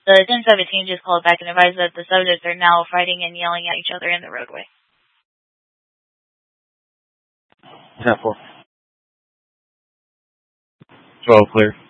The 1017 just called back and advised that the subjects are now fighting and yelling at each other in the roadway. 10-4. 12 clear.